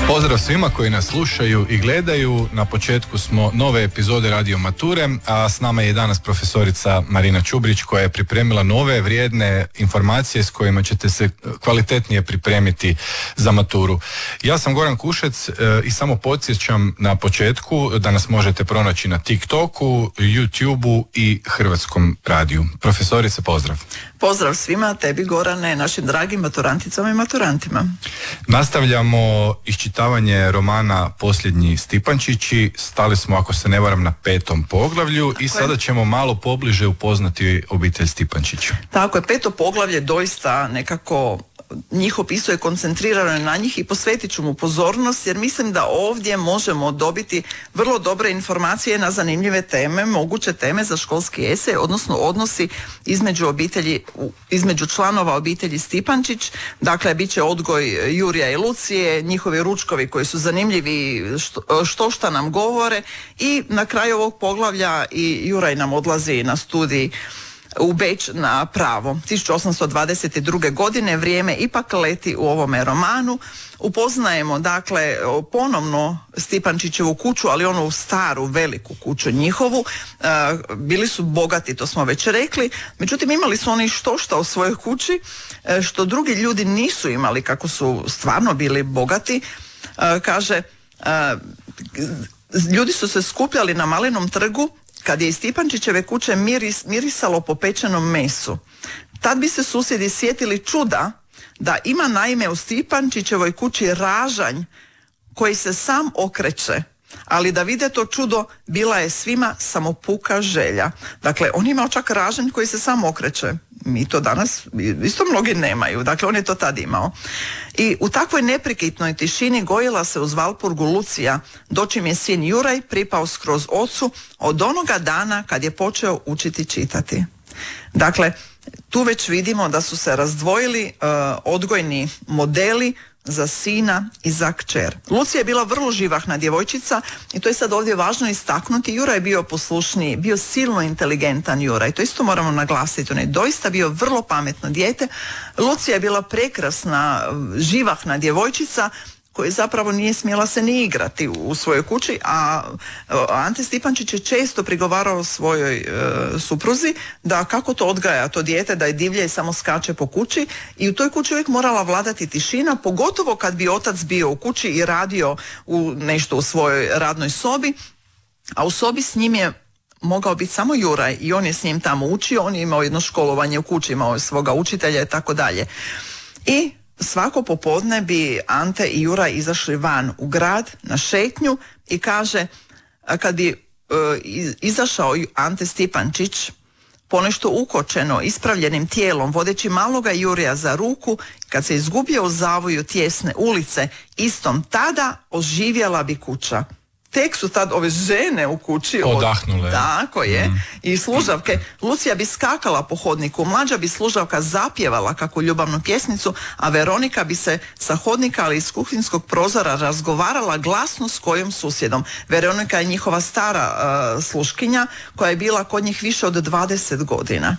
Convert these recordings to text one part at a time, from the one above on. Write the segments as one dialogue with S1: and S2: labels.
S1: Pozdrav svima koji nas slušaju i gledaju. Na početku smo nove epizode Radio Mature, a s nama je danas profesorica Marina Čubrić koja je pripremila nove vrijedne informacije s kojima ćete se kvalitetnije pripremiti za maturu. Ja sam Goran Kušec i samo podsjećam na početku da nas možete pronaći na TikToku, YouTubeu i Hrvatskom radiju. Profesorice, pozdrav.
S2: Pozdrav svima, tebi Gorane, našim dragim maturanticama i maturantima.
S1: Nastavljamo iščitavanje romana Posljednji Stipančići. Stali smo, ako se ne varam, na 5. poglavlju i sada ćemo malo pobliže upoznati obitelj Stipančića.
S2: Tako je, 5. poglavlje doista nekako njih opisuje, koncentrirano je na njih i posvetit ću mu pozornost jer mislim da ovdje možemo dobiti vrlo dobre informacije na zanimljive teme, moguće teme za školski esej, odnosno odnosi između članova obitelji Stipančić. Dakle, bit će odgoj Jurija i Lucije, njihovi ručkovi koji su zanimljivi, što nam govore, i na kraju ovog poglavlja i Juraj nam odlazi na studij u Beč na pravo. 1822. godine vrijeme ipak leti u ovome romanu. Upoznajemo dakle ponovno Stipančićevu kuću, ali onu staru veliku kuću njihovu. Bili su bogati, to smo već rekli, međutim imali su oni štošta u svojoj kući što drugi ljudi nisu imali kako su stvarno bili bogati. Kaže, ljudi su se skupljali na Malenom trgu kad je iz Stipančićeve kuće mirisalo po pečenom mesu. Tad bi se susjedi sjetili čuda da ima naime u Stipančićevoj kući ražanj koji se sam okreće, ali da vide to čudo bila je svima samo puka želja. Dakle, on imao čak ražanj koji se sam okreće. Mi to danas isto mnogi nemaju. Dakle, on je to tad imao. I u takvoj neprekitnoj tišini gojila se uz Valpurgu Lucija, dočim je sin Juraj pripao skroz ocu od onoga dana kad je počeo učiti čitati. Dakle, tu već vidimo da su se razdvojili odgojni modeli za sina i za kćer. Lucija je bila vrlo živahna djevojčica i to je sad ovdje važno istaknuti. Juraj je bio poslušniji, bio silno inteligentan Juraj. To isto moramo naglasiti. On je doista bio vrlo pametno dijete. Lucija je bila prekrasna, živahna djevojčica koja zapravo nije smjela se ni igrati u svojoj kući, a Ante Stipančić je često prigovarao svojoj supruzi da kako to odgaja to dijete, da je divlje i samo skače po kući, i u toj kući uvijek morala vladati tišina, pogotovo kad bi otac bio u kući i radio nešto u svojoj radnoj sobi, a u sobi s njim je mogao biti samo Juraj i on je s njim tamo učio, on je imao jedno školovanje u kući, imao je svoga učitelja i tako dalje. I svako popodne bi Ante i Juraj izašli van u grad na šetnju i kaže, kad bi izašao Ante Stipančić ponešto ukočeno, ispravljenim tijelom, vodeći maloga Jurija za ruku, kad se izgubio u zavoju tjesne ulice, istom tada oživjela bi kuća. Tek su tad ove žene u kući
S1: odahnule.
S2: Tako je. I služavke. Lucija bi skakala po hodniku, mlađa bi služavka zapjevala kakvu ljubavnu pjesmicu, a Veronika bi se sa hodnika, ali iz kuhinskog prozora razgovarala glasno s kojom susjedom. Veronika je njihova stara sluškinja koja je bila kod njih više od 20 godina.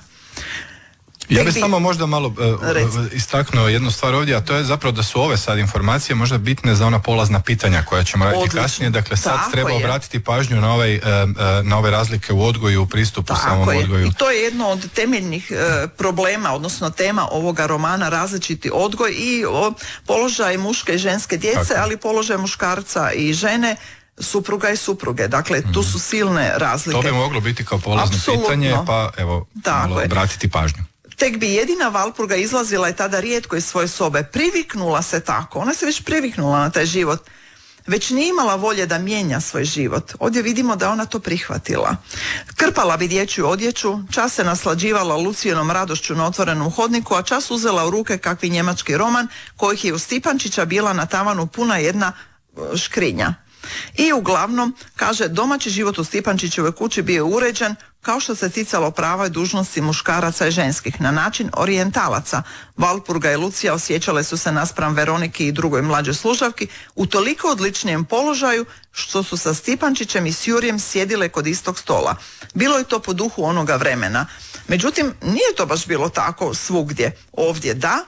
S1: Ja bih samo možda malo istaknuo jednu stvar ovdje, a to je zapravo da su ove sad informacije možda bitne za ona polazna pitanja koja ćemo raditi kasnije. Dakle, sad treba obratiti pažnju na ove razlike u odgoju, u pristupu samom odgoju.
S2: I to je jedno od temeljnih problema, odnosno tema ovoga romana, različiti odgoj i položaj muške i ženske djece, ali položaj muškarca i žene, supruga i supruge. Dakle, tu su silne razlike.
S1: To bi moglo biti kao polazno pitanje, pa evo, malo obratiti pažnju.
S2: Tek bi jedina Valpurga izlazila i tada rijetko iz svoje sobe. Priviknula se tako. Ona se već priviknula na taj život. Već nije imala volje da mijenja svoj život. Ovdje vidimo da ona to prihvatila. Krpala bi dječju odjeću, čas se naslađivala Lucijinom radošću na otvorenom hodniku, a čas uzela u ruke kakvi njemački roman, kojih je u Stipančića bila na tavanu puna jedna škrinja. I uglavnom, kaže, domaći život u Stipančićevoj kući bio uređen kao što se ticalo prava i dužnosti muškaraca i ženskih na način orijentalaca. Valpurga i Lucija osjećale su se naspram Veroniki i drugoj mlađoj služavki u toliko odličnijem položaju što su sa Stipančićem i s Jurijem sjedile kod istog stola. Bilo je to po duhu onoga vremena. Međutim, nije to baš bilo tako svugdje. Ovdje da,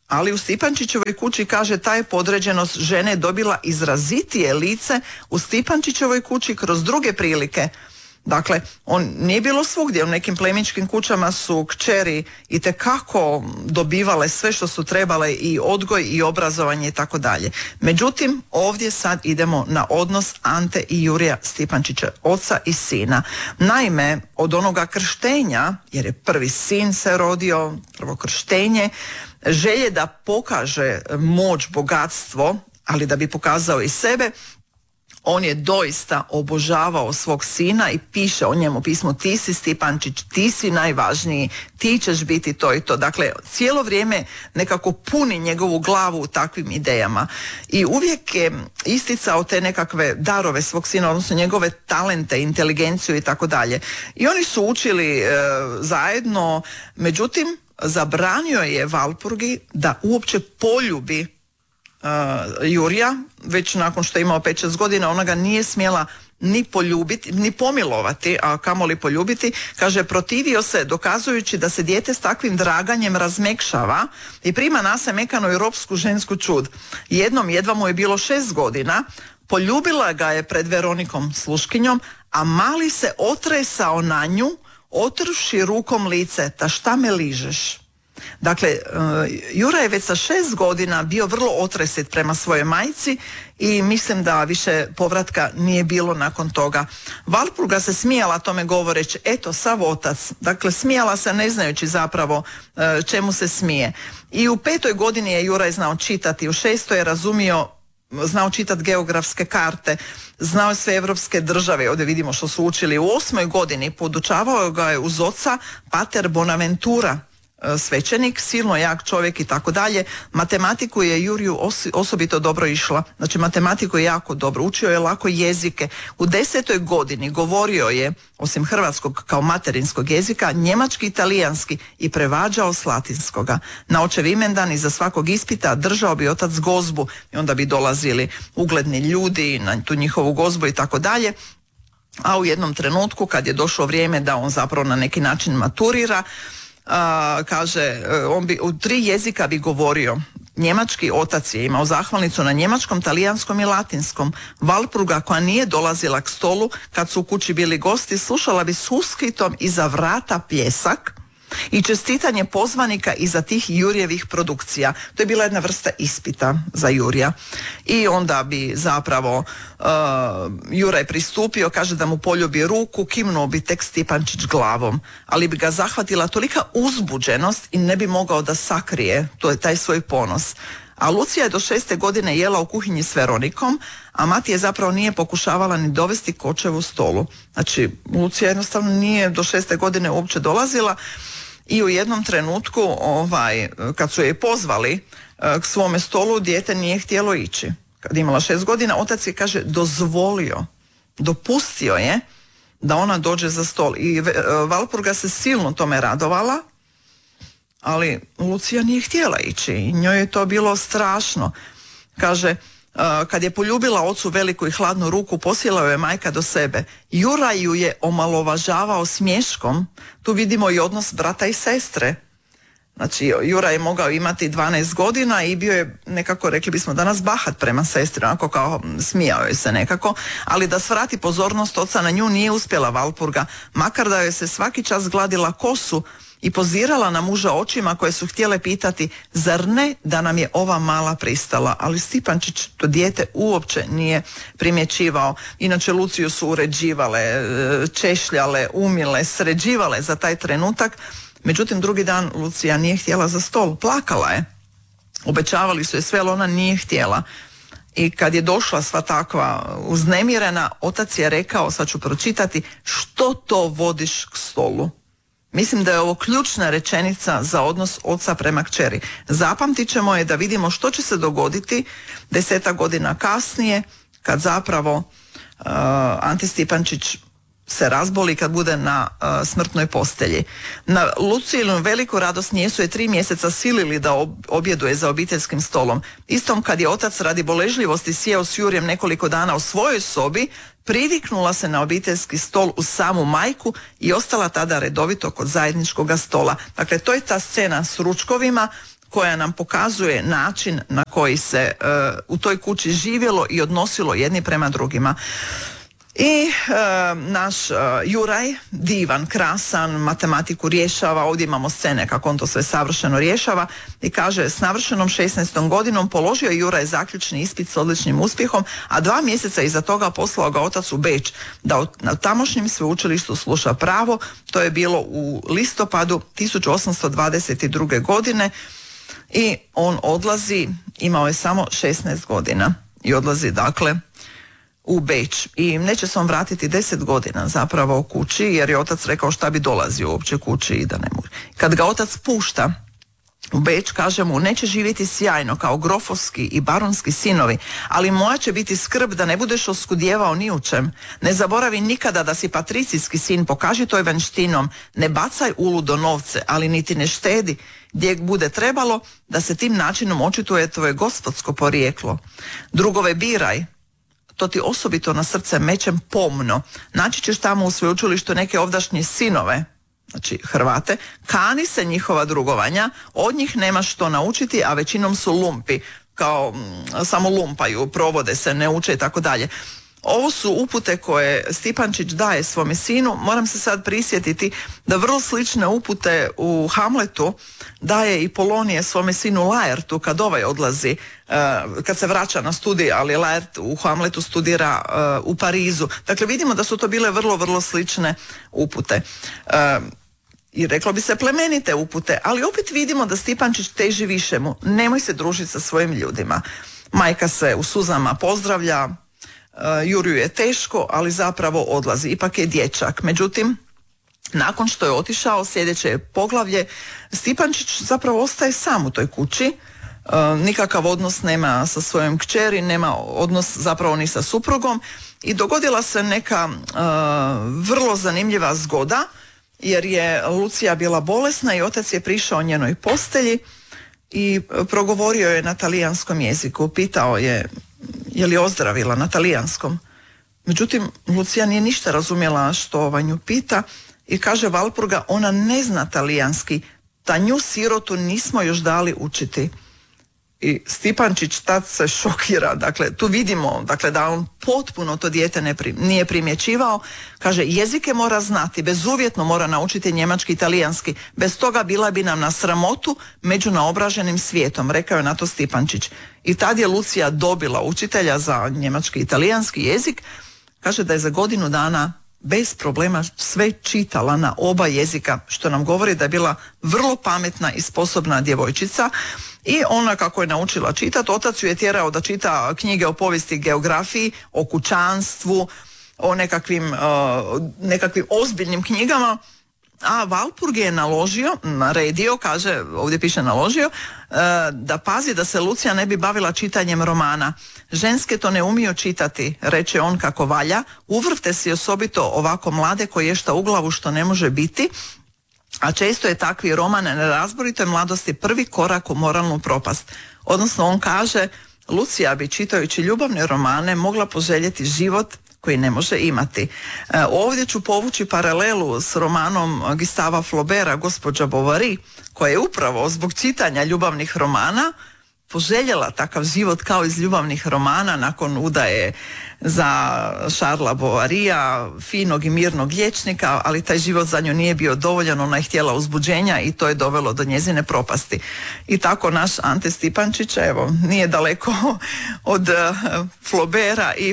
S2: Ali u Stipančićevoj kući, kaže, ta je podređenost žene dobila izrazitije lice u Stipančićevoj kući kroz druge prilike. Dakle, on nije bilo svugdje, u nekim plemićkim kućama su kćeri itekako dobivale sve što su trebale, i odgoj i obrazovanje i tako dalje. Međutim, ovdje sad idemo na odnos Ante i Jurija Stipančića, oca i sina. Naime, od onoga krštenja, jer je prvi sin se rodio, prvo krštenje, želje da pokaže moć, bogatstvo, ali da bi pokazao i sebe, on je doista obožavao svog sina i piše o njemu pismo: ti si Stipančić, ti si najvažniji, ti ćeš biti to i to. Dakle, cijelo vrijeme nekako puni njegovu glavu u takvim idejama i uvijek je isticao te nekakve darove svog sina, odnosno njegove talente, inteligenciju i tako dalje. I oni su učili zajedno, međutim zabranio je Valpurgi da uopće poljubi Jurija, već nakon što je imao 5-6 godina. Ona ga nije smjela ni poljubiti, ni pomilovati, a kamoli poljubiti. Kaže, protivio se, dokazujući da se dijete s takvim draganjem razmekšava i prima na se mekanu i ropsku žensku čud. Jednom, jedva mu je bilo 6 godina, poljubila ga je pred Veronikom sluškinjom, a mali se otresao na nju, otrši rukom lice: ta šta me ližeš? Dakle, Jura je već sa 6 godina bio vrlo otresit prema svojoj majci i mislim da više povratka nije bilo nakon toga. Valpurga se smijala tome govoreći: eto, sav otac. Dakle, smijala se ne znajući zapravo čemu se smije. I u 5. godini je Juraj znao čitati, u 6. je znao čitati geografske karte, znao je sve evropske države, ovdje vidimo što su učili. U 8. godini podučavao ga je uz oca pater Bonaventura, svećenik, silno jak čovjek i tako dalje. Matematiku je Juriju osobito dobro išla, znači matematiku je jako dobro, učio je lako jezike. U 10. godini govorio je, osim hrvatskog kao materinskog jezika, njemački i talijanski i prevađao s latinskoga. Na očev imendan iza svakog ispita držao bi otac gozbu i onda bi dolazili ugledni ljudi na tu njihovu gozbu i tako dalje. A u jednom trenutku, kad je došlo vrijeme da on zapravo na neki način maturira, kaže, on bi u 3 jezika bi govorio. Njemački, otac je imao zahvalnicu na njemačkom, talijanskom i latinskom. Valpurga, koja nije dolazila k stolu kad su u kući bili gosti, slušala bi s uskitom iza vrata pljesak i čestitanje pozvanika iza tih Jurjevih produkcija. To je bila jedna vrsta ispita za Jurija. I onda bi zapravo Juraj pristupio, kaže da mu poljubi ruku, kimnuo bi tek Stipančić glavom, ali bi ga zahvatila tolika uzbuđenost i ne bi mogao da sakrije taj svoj ponos. A Lucija je do 6. godine jela u kuhinji s Veronikom, a mati je zapravo nije pokušavala ni dovesti k očevu stolu. Znači, Lucija jednostavno nije do 6. godine uopće dolazila i u jednom trenutku, kad su je pozvali k svome stolu, dijete nije htjelo ići. Kad je imala 6 godina, otac je, kaže, dopustio je da ona dođe za stol. I Valpurga se silno tome radovala, ali Lucija nije htjela ići i njoj je to bilo strašno. Kaže, kad je poljubila ocu veliku i hladnu ruku, posjela je majka do sebe. Juraj ju je omalovažavao smješkom. Tu vidimo i odnos brata i sestre. Znači, Juraj je mogao imati 12 godina i bio je nekako, rekli bismo danas, bahat prema sestri, onako kao smijao je se nekako, ali da svrati pozornost oca na nju nije uspjela Valpurga, makar da joj se svaki čas gladila kosu i pozirala na muža očima koje su htjele pitati: zar ne da nam je ova mala pristala? Ali Stipančić to dijete uopće nije primjećivao. Inače, Luciju su uređivale, češljale, umile, sređivale za taj trenutak. Međutim, drugi dan Lucija nije htjela za stol, plakala je. Obećavali su je sve, ali ona nije htjela. I kad je došla sva takva uznemirena, otac je rekao, sad ću pročitati: što to vodiš k stolu? Mislim da je ovo ključna rečenica za odnos oca prema kćeri. Zapamtit ćemo je da vidimo što će se dogoditi 10 godina kasnije, kad zapravo Ante Stipančić se razboli, kad bude na smrtnoj postelji. Na Lucijinu veliku radost nijesu je 3 mjeseca silili da objeduje za obiteljskim stolom. Istom kad je otac radi boležljivosti sjeo s Jurijem nekoliko dana u svojoj sobi, priviknula se na obiteljski stol uz samu majku i ostala tada redovito kod zajedničkoga stola. Dakle, to je ta scena s ručkovima koja nam pokazuje način na koji se u toj kući živjelo i odnosilo jedni prema drugima. I naš Juraj, divan, krasan, matematiku rješava, ovdje imamo scene kako on to sve savršeno rješava i kaže, s navršenom 16. godinom položio je Juraj zaključni ispit s odličnim uspjehom, a 2 mjeseca iza toga poslao ga otac u Beč da na tamošnjem sveučilištu sluša pravo. To je bilo u listopadu 1822. godine i on odlazi, imao je samo 16 godina i odlazi dakle u Beč i neće se on vratiti 10 godina zapravo u kući, jer je otac rekao šta bi dolazio uopće kući i da ne može. Kad ga otac pušta u Beč, kaže mu, neće živjeti sjajno kao grofovski i baronski sinovi, ali moja će biti skrb da ne budeš oskudjevao ni u čem. Ne zaboravi nikada da si patricijski sin, pokaži to vanštinom, ne bacaj uludo novce, ali niti ne štedi gdje bude trebalo, da se tim načinom očituje tvoje gospodsko porijeklo. Drugove biraj, to ti osobito na srce mećem pomno. Naći ćeš tamo u sveučilištu neke ovdašnje sinove, znači Hrvate, kani se njihova drugovanja, od njih nemaš što naučiti, a većinom su lumpi, kao samo lumpaju, provode se, ne uče i tako dalje. Ovo su upute koje Stipančić daje svome sinu. Moram se sad prisjetiti da vrlo slične upute u Hamletu daje i Polonije svome sinu Laertu kad ovaj odlazi, kad se vraća na studij, ali Laert u Hamletu studira u Parizu. Dakle, vidimo da su to bile vrlo, vrlo slične upute. I reklo bi se plemenite upute, ali opet vidimo da Stipančić teži višemu. Nemoj se družiti sa svojim ljudima. Majka se u suzama pozdravlja, Juriju je teško, ali zapravo odlazi. Ipak je dječak. Međutim, nakon što je otišao, sljedeće je poglavlje, Stipančić zapravo ostaje sam u toj kući. Nikakav odnos nema sa svojom kćeri, nema odnos zapravo ni sa suprugom i dogodila se neka vrlo zanimljiva zgoda, jer je Lucija bila bolesna i otac je prišao njenoj postelji i progovorio je na talijanskom jeziku. Pitao je li ozdravila na talijanskom. Međutim, Lucija nije ništa razumjela što nju pita i kaže Valpurga, ona ne zna talijanski, ta nju sirotu nismo još dali učiti. I Stipančić tad se šokira, dakle tu vidimo da on potpuno to dijete nije primjećivao. Kaže, jezike mora znati, bezuvjetno mora naučiti njemački i talijanski, bez toga bila bi nam na sramotu među naobraženim svijetom, rekao je na to Stipančić. I tad je Lucija dobila učitelja za njemački i talijanski jezik. Kaže da je za godinu dana bez problema sve čitala na oba jezika, što nam govori da je bila vrlo pametna i sposobna djevojčica. I ona kako je naučila čitati, otac ju je tjerao da čita knjige o povijesti, geografiji, o kućanstvu, o nekakvim ozbiljnim knjigama, a Valpurg je naredio, kaže, ovdje piše naložio, da pazi da se Lucija ne bi bavila čitanjem romana. Ženske to ne umiju čitati, reče on kako valja, uvrte si osobito ovako mlade koji ješta u glavu što ne može biti, a često je takvi roman nerazboritoj mladosti prvi korak u moralnu propast. Odnosno on kaže, Lucija bi čitajući ljubavne romane mogla poželjeti život koji ne može imati. Ovdje ću povući paralelu s romanom Gustava Flauberta Gospođa Bovary, koja je upravo zbog čitanja ljubavnih romana poželjela takav život kao iz ljubavnih romana nakon udaje za Charlesa Bovarija, finog i mirnog liječnika, ali taj život za nju nije bio dovoljan, ona je htjela uzbuđenja i to je dovelo do njezine propasti. I tako naš Ante Stipančić, evo, nije daleko od Flauberta i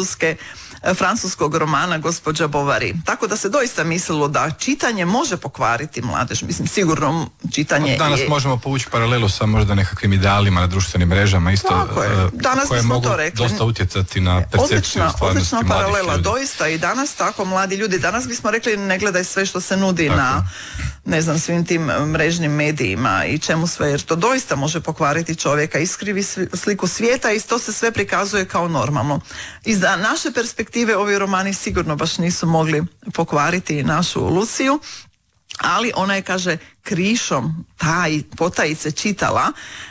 S2: francuskog romana Gospođa Bovary. Tako da se doista mislilo da čitanje može pokvariti mladež. Mislim, sigurno čitanje
S1: danas možemo povući paralelu sa možda nekakvim idealima na društvenim mrežama isto, koje mogu dosta utjecati na percepciju stvarnosti mladih
S2: paralela,
S1: ljudi.
S2: Doista i danas tako mladi ljudi, danas bismo rekli ne gledaj sve što se nudi tako na, ne znam, svim tim mrežnim medijima i čemu sve, jer to doista može pokvariti čovjeka, iskrivi sliku svijeta i to se sve prikazuje kao normalno. Iz naše perspektive ovi romani sigurno baš nisu mogli pokvariti našu Luciju, ali ona je, kaže, krišom potajice čitala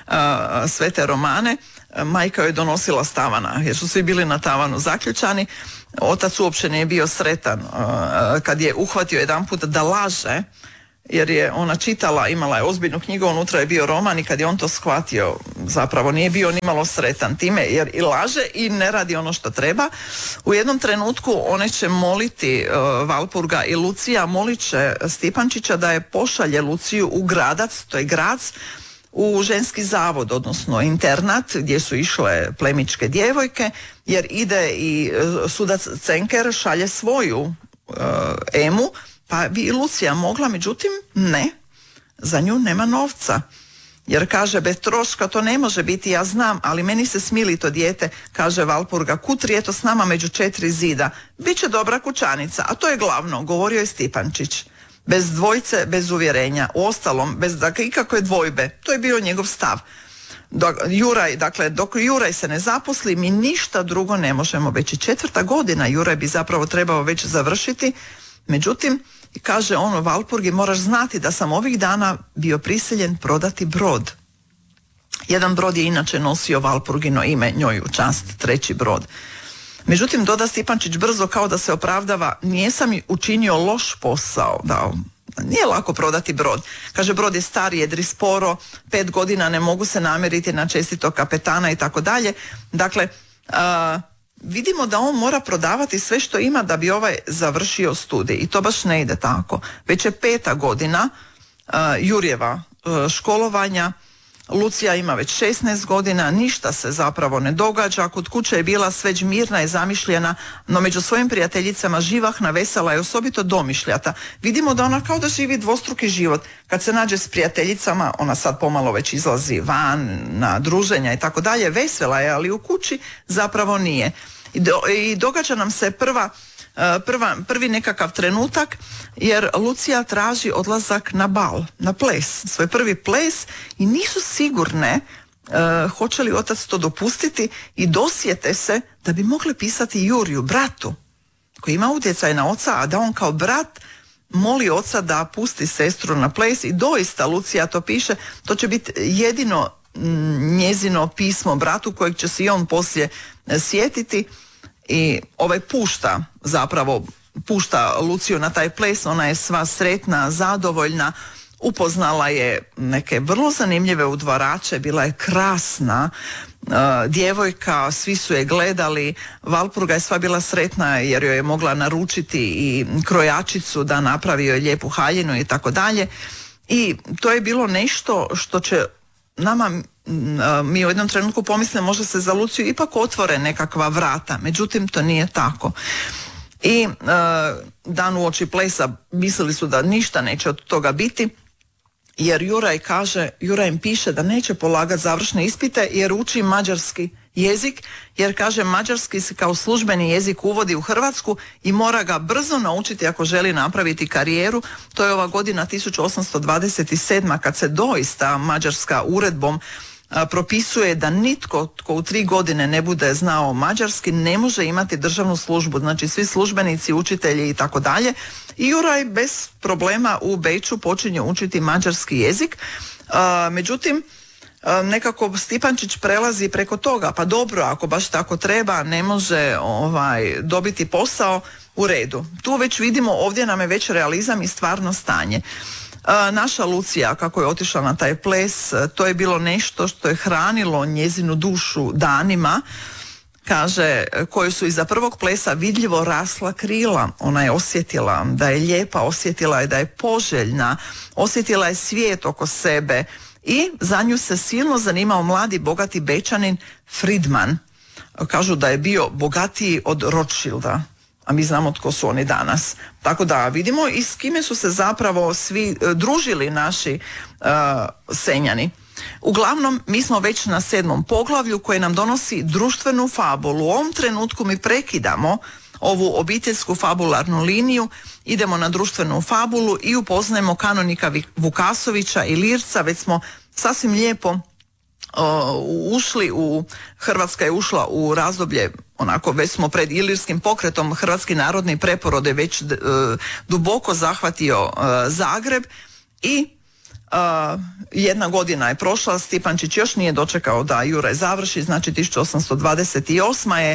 S2: sve te romane. Majka joj donosila s tavana, jer su svi bili na tavanu zaključani. Otac uopće nije bio sretan kad je uhvatio jedanput da laže jer je ona čitala, imala je ozbiljnu knjigu, unutra je bio roman i kad je on to shvatio, zapravo nije bio nimalo sretan time, jer i laže i ne radi ono što treba. U jednom trenutku one će moliti, Valpurga i Lucija molit će Stipančića da je pošalje Luciju u Gradac, to je Grac, u ženski zavod, odnosno internat gdje su išle plemičke djevojke, jer ide i sudac Cenker šalje svoju Emu, pa bi i Lucija mogla, međutim ne, za nju nema novca. Jer kaže, bez troška to ne može biti, ja znam, ali meni se smili to dijete, kaže Valpurga, kutri je to s nama među 4 zida, biće dobra kućanica, a to je glavno, govorio je Stipančić. Bez dvojce, bez uvjerenja, uostalom, bez ikakve dvojbe, to je bio njegov stav. Dok Juraj se ne zaposli, mi ništa drugo ne možemo, već i 4. godina Juraj bi zapravo trebao već završiti, međutim, kaže on Valpurgi, moraš znati da sam ovih dana bio prisiljen prodati brod. Jedan brod je inače nosio Valpurgino ime, njoj u čast, 3. brod. Međutim, doda Stipančić brzo kao da se opravdava, nijesam učinio loš posao, nije lako prodati brod. Kaže, brod je star, jedri sporo, 5 godina ne mogu se namiriti na čestitog kapetana i tako dalje. Dakle, vidimo da on mora prodavati sve što ima da bi ovaj završio studij i to baš ne ide tako. Već je 5. godina Jurjeva školovanja, Lucija ima već 16 godina, ništa se zapravo ne događa, kod kuće je bila sveđ mirna i zamišljena, no među svojim prijateljicama živahna, vesela i osobito domišljata. Vidimo da ona kao da živi dvostruki život. Kad se nađe s prijateljicama, ona sad pomalo već izlazi van na druženja i tako dalje, vesela je, ali u kući zapravo nije. I događa nam se prvi nekakav trenutak, jer Lucija traži odlazak na bal, na ples, svoj prvi ples i nisu sigurne hoće li otac to dopustiti i dosjete se da bi mogli pisati Juriju, bratu, koji ima utjecaj na oca, a da on kao brat moli oca da pusti sestru na ples i doista Lucija to piše, to će biti jedino njezino pismo bratu kojeg će se i on poslije sjetiti. I pušta Luciju na taj ples, ona je sva sretna, zadovoljna, upoznala je neke vrlo zanimljive udvarače, bila je krasna djevojka, svi su je gledali, Valpurga je sva bila sretna jer joj je mogla naručiti i krojačicu da napravi joj lijepu haljinu i tako dalje. I to je bilo nešto što će nama, mi u jednom trenutku pomislimo možda se za Luciju ipak otvore nekakva vrata, međutim to nije tako. I dan uoči plesa mislili su da ništa neće od toga biti, jer Juraj im piše da neće polagati završne ispite jer uči mađarski jezik, jer kaže mađarski se kao službeni jezik uvodi u Hrvatsku i mora ga brzo naučiti ako želi napraviti karijeru. To je ova godina 1827. kad se doista mađarska uredbom propisuje da nitko tko u 3 godine ne bude znao mađarski ne može imati državnu službu, znači svi službenici, učitelji i tako dalje. I Juraj bez problema u Beču počinje učiti mađarski jezik, međutim nekako Stipančić prelazi preko toga, pa dobro, ako baš tako treba, ne može dobiti posao, u redu. Tu već vidimo, ovdje nam je već realizam i stvarno stanje. Naša Lucija, kako je otišla na taj ples, to je bilo nešto što je hranilo njezinu dušu danima. Kaže, koji su iza prvog plesa vidljivo rasla krila. Ona je osjetila da je lijepa, osjetila je da je poželjna, osjetila je svijet oko sebe i za nju se silno zanimao mladi, bogati Bečanin Fridman. Kažu da je bio bogatiji od Rothschilda, a mi znamo tko su oni danas. Tako da vidimo i s kime su se zapravo svi družili naši Senjani. Uglavnom, mi smo već na 7. poglavlju koje nam donosi društvenu fabulu. U ovom trenutku mi prekidamo ovu obiteljsku fabularnu liniju, idemo na društvenu fabulu i upoznajemo kanonika Vukasovića i Lirca. Već smo sasvim lijepo Hrvatska je ušla u razdoblje, onako već smo pred ilirskim pokretom, Hrvatski narodni preporod je već duboko zahvatio Zagreb i jedna godina je prošla, Stipančić još nije dočekao da Juraj završi, znači 1828. je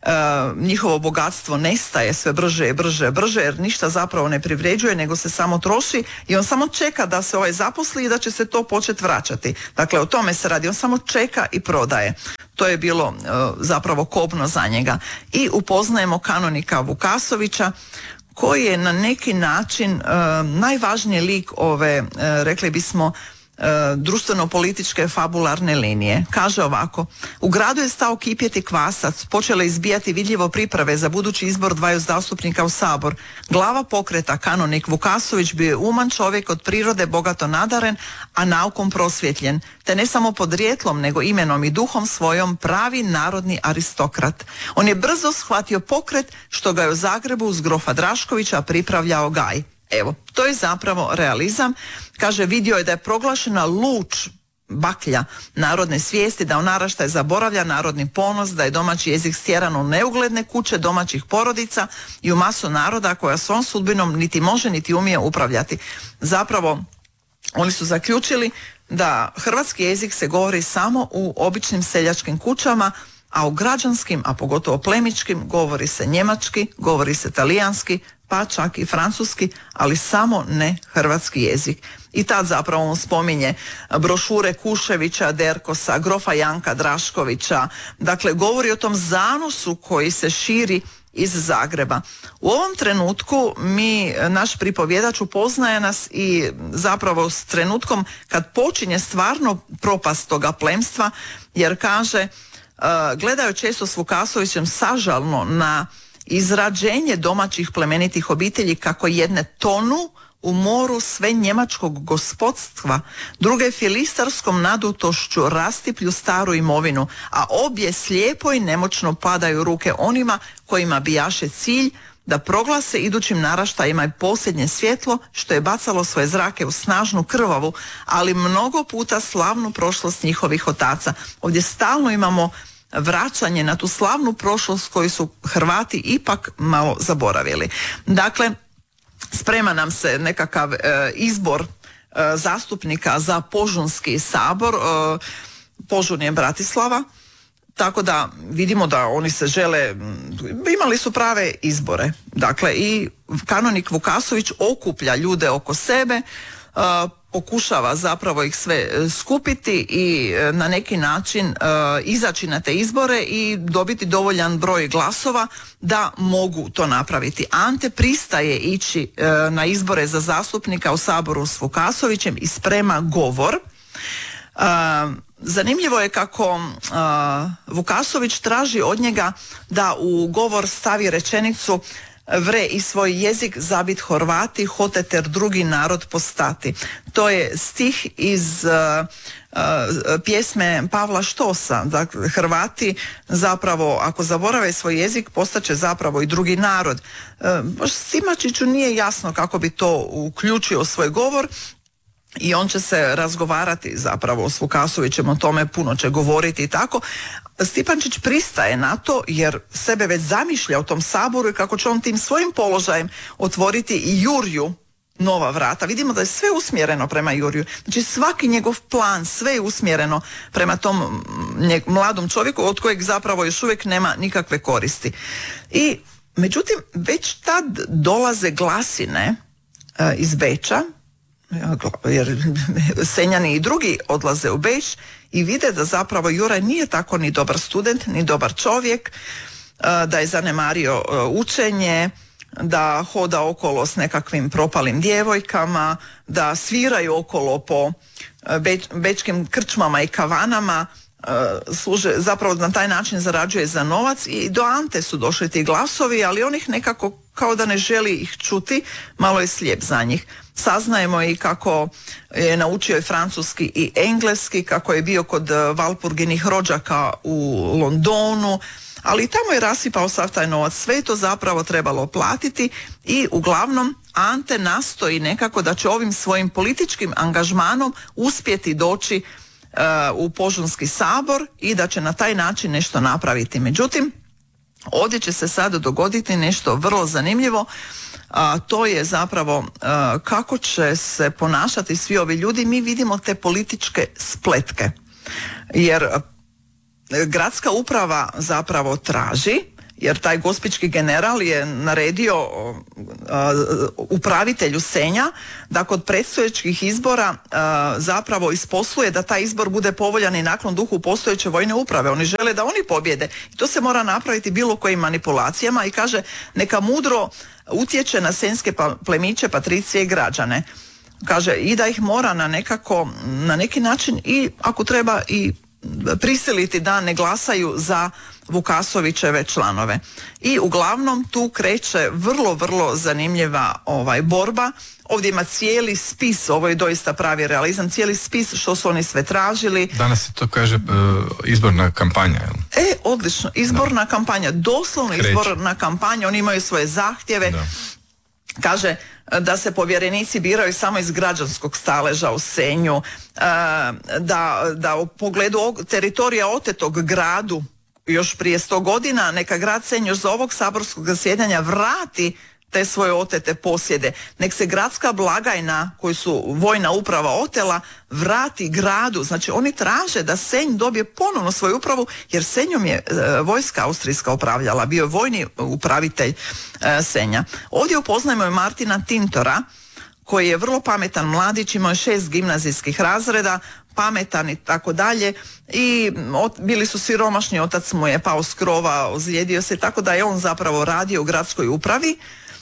S2: njihovo bogatstvo nestaje sve brže i brže, jer ništa zapravo ne privređuje, nego se samo troši i on samo čeka da se ovaj zaposli i da će se to početi vraćati. Dakle, o tome se radi, on samo čeka i prodaje. To je bilo zapravo kobno za njega. I upoznajemo kanonika Vukasovića, koji je na neki način najvažniji lik ove, rekli bismo, društveno-političke fabularne linije. Kaže ovako: u gradu je stao kipjeti kvasac, počele izbijati vidljivo priprave za budući izbor dvaju zastupnika u Sabor. Glava pokreta, kanonik Vukasović, bio je uman čovjek, od prirode bogato nadaren, a naukom prosvjetljen, te ne samo podrijetlom, nego imenom i duhom svojom pravi narodni aristokrat. On je brzo shvatio pokret, što ga je u Zagrebu uz grofa Draškovića pripravljao Gaj. Evo, to je zapravo realizam. Kaže, vidio je da je proglašena luč baklja narodne svijesti, da u naraštaj zaboravlja narodni ponos, da je domaći jezik stjeran u neugledne kuće domaćih porodica i u masu naroda koja svom sudbinom niti može niti umije upravljati. Zapravo, oni su zaključili da hrvatski jezik se govori samo u običnim seljačkim kućama, a u građanskim, a pogotovo plemičkim, govori se njemački, govori se talijanski, pa čak i francuski, ali samo ne hrvatski jezik. I tad zapravo on spominje brošure Kuševića, Derkosa, grofa Janka Draškovića, dakle govori o tom zanosu koji se širi iz Zagreba. U ovom trenutku naš pripovjedač upoznaje nas i zapravo s trenutkom kad počinje stvarno propast toga plemstva, jer kaže, gledaju često s Vukasovićem sažalno na izrađenje domaćih plemenitih obitelji kako jedne tonu u moru sve njemačkog gospodstva, druge filistarskom nadutošću rastiplju staru imovinu, a obje slijepo i nemoćno padaju u ruke onima kojima bijaše cilj da proglase idućim naraštajima i posljednje svjetlo što je bacalo svoje zrake u snažnu, krvavu, ali mnogo puta slavnu prošlost njihovih otaca. Ovdje stalno imamo vraćanje na tu slavnu prošlost koju su Hrvati ipak malo zaboravili. Dakle, sprema nam se nekakav izbor zastupnika za Požunski sabor. Požun je Bratislava, tako da vidimo da oni se žele, imali su prave izbore. Dakle, i kanonik Vukasović okuplja ljude oko sebe, pokušava zapravo ih sve skupiti i na neki način izaći na te izbore i dobiti dovoljan broj glasova da mogu to napraviti. Ante pristaje ići na izbore za zastupnika u Saboru s Vukasovićem i sprema govor. Zanimljivo je kako Vukasović traži od njega da u govor stavi rečenicu: vre i svoj jezik zabit Horvati, hote ter drugi narod postati. To je stih iz pjesme Pavla Štosa. Dakle, Hrvati zapravo, ako zaborave svoj jezik, postaće zapravo i drugi narod. Stimačiću nije jasno kako bi to uključio u svoj govor, i on će se razgovarati zapravo s Vukasovićem o tome, puno će govoriti i tako. Stipančić pristaje na to jer sebe već zamišlja u tom Saboru i kako će on tim svojim položajem otvoriti i Jurju nova vrata. Vidimo da je sve usmjereno prema Jurju. Znači svaki njegov plan, sve je usmjereno prema tom mladom čovjeku od kojeg zapravo još uvijek nema nikakve koristi. I međutim, već tad dolaze glasine iz Beča, jer Senjani i drugi odlaze u Beč i vide da zapravo Juraj nije tako ni dobar student, ni dobar čovjek, da je zanemario učenje, da hoda okolo s nekakvim propalim djevojkama, da sviraju okolo po bečkim krčmama i kavanama, služe, zapravo na taj način zarađuje za novac. I do Ante su došli ti glasovi, ali on ih nekako kao da ne želi ih čuti, malo je slijep za njih. Saznajemo i kako je naučio i francuski i engleski, kako je bio kod Valpurginih rođaka u Londonu, ali tamo je rasipao sav taj novac. Sve je to zapravo trebalo platiti i uglavnom Ante nastoji nekako da će ovim svojim političkim angažmanom uspjeti doći u Požunski sabor i da će na taj način nešto napraviti. Međutim, ovdje će se sada dogoditi nešto vrlo zanimljivo, a to je zapravo kako će se ponašati svi ovi ljudi. Mi vidimo te političke spletke, jer gradska uprava zapravo traži jer taj gospički general je naredio upravitelju Senja da kod predstojećih izbora zapravo isposluje da taj izbor bude povoljan i nakon duhu postojeće vojne uprave. Oni žele da oni pobjede i to se mora napraviti bilo kojim manipulacijama i kaže neka mudro utječe na senjske plemiće, patricije i građane. Kaže i da ih mora na neki način i ako treba i prisiliti da ne glasaju za Vukasovićeve članove. I uglavnom tu kreće vrlo, vrlo zanimljiva borba. Ovdje ima cijeli spis, ovo je doista pravi realizam, cijeli spis što su oni sve tražili.
S1: Danas se to kaže izborna kampanja.
S2: Odlično, izborna kampanja, doslovno izborna kampanja, oni imaju svoje zahtjeve. Da. Kaže da se povjerenici biraju samo iz građanskog staleža u Senju, da u pogledu teritorija otetog gradu još prije 100 godina neka grad Senj još za ovog saborskog zasjedanja vrati te svoje otete posjede. Nek se gradska blagajna koju su vojna uprava otela vrati gradu. Znači oni traže da Senj dobije ponovno svoju upravu jer Senjom je vojska austrijska upravljala, bio je vojni upravitelj Senja. Ovdje upoznajemo i Martina Tintora koji je vrlo pametan mladić, imao je 6 gimnazijskih razreda, pametan i tako dalje i bili su siromašni, otac mu je pao s krova, ozlijedio se, tako da je on zapravo radio u gradskoj upravi.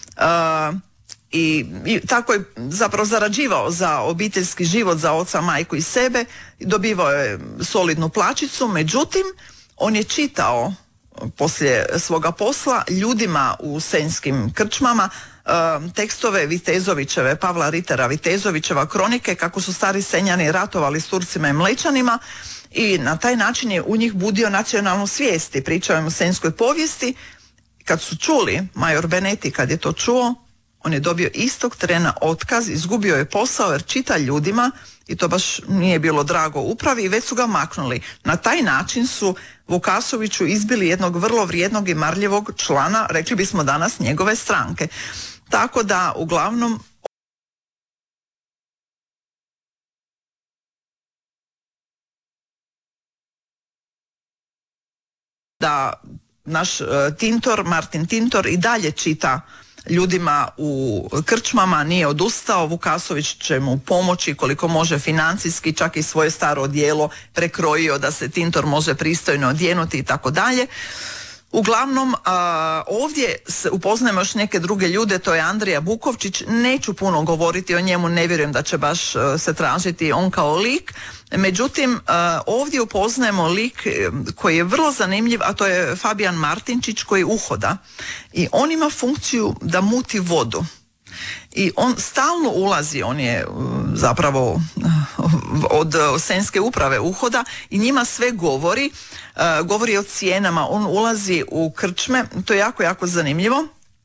S2: I tako je zapravo zarađivao za obiteljski život, za oca, majku i sebe, dobivao je solidnu plaćicu, međutim on je čitao poslije svoga posla ljudima u senjskim krčmama tekstove Vitezovićeve, Pavla Ritera Vitezovićeva kronike kako su stari Senjani ratovali s Turcima i Mlečanima i na taj način je u njih budio nacionalnu svijest i pričao im o senjskoj povijesti. Kad su čuli, major Beneti kad je to čuo, on je dobio istog trena otkaz, izgubio je posao jer čita ljudima i to baš nije bilo drago upravi i već su ga maknuli. Na taj način su Vukasoviću izbili jednog vrlo vrijednog i marljivog člana, rekli bismo danas, njegove stranke. Tako da uglavnom da naš Tintor, Martin Tintor i dalje čita ljudima u krčmama, nije odustao, Vukasović će mu pomoći koliko može financijski, čak i svoje staro odijelo prekrojio da se Tintor može pristojno odjenuti i tako dalje. Uglavnom, ovdje upoznajemo još neke druge ljude, to je Andrija Bukovčić, neću puno govoriti o njemu, ne vjerujem da će baš se tražiti on kao lik, međutim ovdje upoznajemo lik koji je vrlo zanimljiv, a to je Fabijan Martinčić koji uhoda i on ima funkciju da muti vodu. I on stalno ulazi, on je zapravo od senjske uprave uhoda i njima sve govori o cijenama, on ulazi u krčme, to je jako, jako zanimljivo.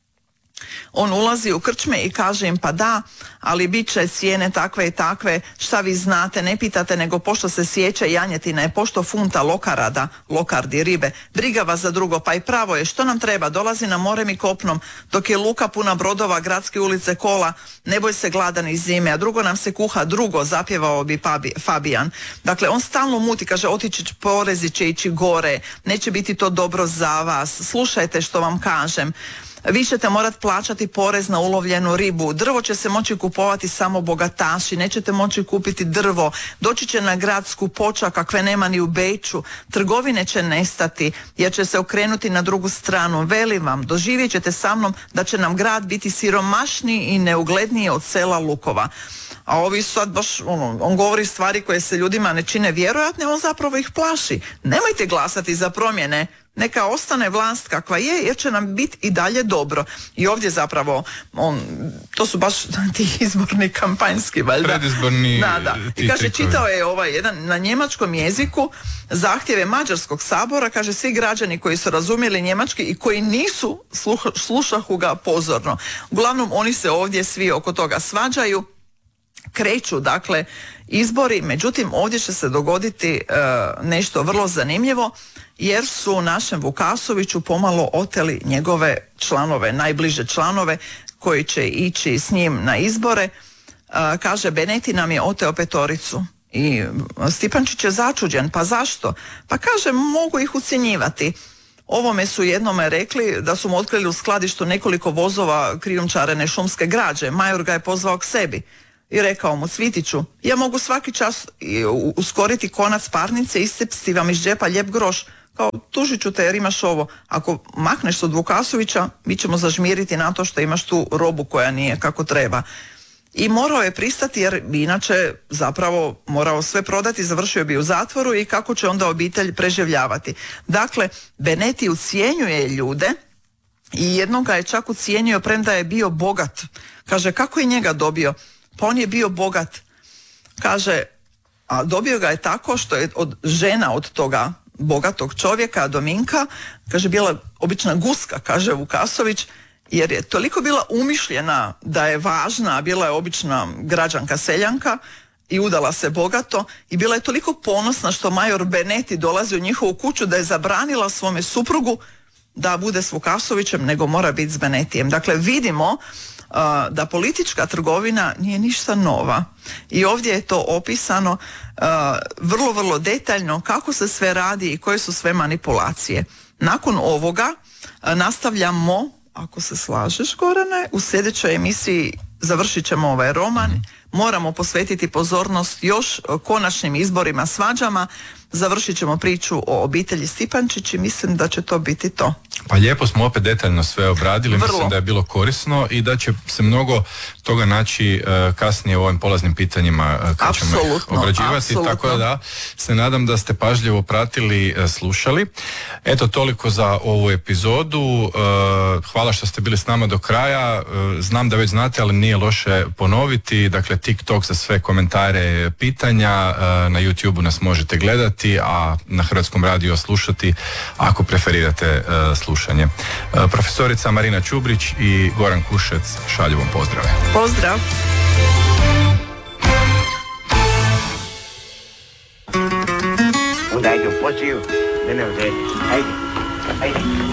S2: On ulazi u krčme i kaže im pa da, ali bit će cijene takve i takve, šta vi znate, ne pitate nego pošto se sjeća janjetine, pošto funta lokarada, lokardi, ribe, briga vas za drugo, pa i pravo je, što nam treba, dolazi na morem i kopnom, dok je luka puna brodova, gradske ulice, kola, ne boj se gladan iz zime, a drugo nam se kuha drugo, zapjevao bi Fabijan. Dakle, on stalno muti, kaže otići porezi će ići gore, neće biti to dobro za vas, slušajte što vam kažem. Vi ćete morati plaćati porez na ulovljenu ribu, drvo će se moći kupovati samo bogataši, nećete moći kupiti drvo, doći će na grad skupoća kakve nema ni u Beču, trgovine će nestati jer će se okrenuti na drugu stranu, velim vam, doživjet ćete sa mnom da će nam grad biti siromašniji i neugledniji od sela Lukova. A ovi sad baš, on govori stvari koje se ljudima ne čine vjerojatne, on zapravo ih plaši. Nemojte glasati za promjene, neka ostane vlast kakva je jer će nam biti i dalje dobro. I ovdje zapravo, to su baš ti izborni kampanjski, valjda.
S1: Predizborni.
S2: Da. I kaže, čitao je jedan na njemačkom jeziku zahtjeve Mađarskog sabora, kaže svi građani koji su razumjeli njemački i koji nisu slušahu ga pozorno. Uglavnom oni se ovdje svi oko toga svađaju. Kreću dakle izbori, međutim ovdje će se dogoditi nešto vrlo zanimljivo jer su našem Vukasoviću pomalo oteli njegove članove, najbliže članove koji će ići s njim na izbore. Kaže, Beneti nam je oteo petoricu i Stipančić je začuđen, pa zašto? Pa kaže, mogu ih ucjenjivati. Ovome su jednome rekli da su mu otkrili u skladištu nekoliko vozova krijumčarene šumske građe. Major ga je pozvao k sebi i rekao mu: Cvitiću, ja mogu svaki čas uskoriti konac parnice i iscepsti vam iz džepa lijep groš. Kao, tužit ću te jer imaš ovo. Ako makneš od Vukasovića, mi ćemo zažmiriti na to što imaš tu robu koja nije kako treba. I morao je pristati jer bi inače zapravo morao sve prodati, završio bi u zatvoru i kako će onda obitelj preživljavati. Dakle, Benetti ucijenjuje ljude i jednog ga je čak ucijenio premda je bio bogat. Kaže, kako je njega dobio? Pa on je bio bogat. Kaže, a dobio ga je tako što je žena od toga bogatog čovjeka, Dominka, kaže, bila obična guska, kaže Vukasović, jer je toliko bila umišljena da je važna, a bila je obična građanka seljanka i udala se bogato i bila je toliko ponosna što major Benetti dolazi u njihovu kuću da je zabranila svome suprugu da bude s Vukasovićem, nego mora biti s Benettijem. Dakle, vidimo da politička trgovina nije ništa nova i ovdje je to opisano vrlo, vrlo detaljno kako se sve radi i koje su sve manipulacije. Nakon ovoga nastavljamo, ako se slažeš, Gorane, u sljedećoj emisiji završit ćemo ovaj roman. Moramo posvetiti pozornost još konačnim izborima, svađama. Završit ćemo priču o obitelji Stipančić i mislim da će to biti to.
S1: Pa lijepo smo opet detaljno sve obradili, mislim da je bilo korisno i da će se mnogo toga naći kasnije u ovim polaznim pitanjima kad ćemo ih obrađivati.
S2: Apsolutno.
S1: Tako da se nadam da ste pažljivo pratili, slušali. Eto, toliko za ovu epizodu. Hvala što ste bili s nama do kraja. Znam da već znate, ali nije loše ponoviti. Dakle, TikTok za sve komentare, pitanja. Na YouTubeu nas možete gledati, a na Hrvatskom radiju slušati ako preferirate slušanje. Profesorica Marina Čubrić i Goran Kušec šalju vam pozdrave.
S2: Pozdrav!
S3: Onda ajde u posiju, da ne uzeti. Ajde, ajde.